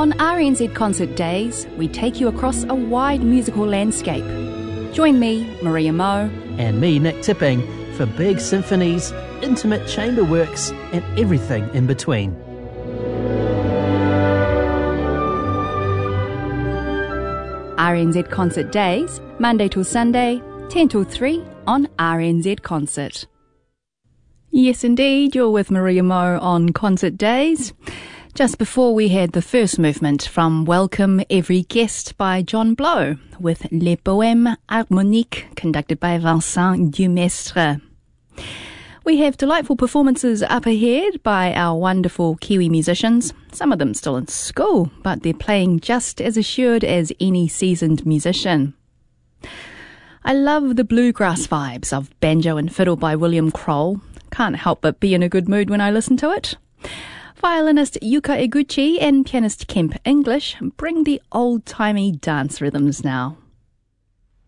On RNZ Concert Days, we take you across a wide musical landscape. Join me, Maria Moe, and me, Nick Tipping, for big symphonies, intimate chamber works, and everything in between. RNZ Concert Days, Monday till Sunday, 10 till 3 on RNZ Concert. Yes, indeed, you're with Maria Moe on Concert Days. Just before we had the first movement from Welcome Every Guest by John Blow with Les Poèmes Harmoniques conducted by Vincent Dumestre. We have delightful performances up ahead by our wonderful Kiwi musicians, some of them still in school, but they're playing just as assured as any seasoned musician. I love the bluegrass vibes of Banjo and Fiddle by William Kroll. Can't help but be in a good mood when I listen to it. Violinist Yuka Eguchi and pianist Kemp English bring the old-timey dance rhythms now.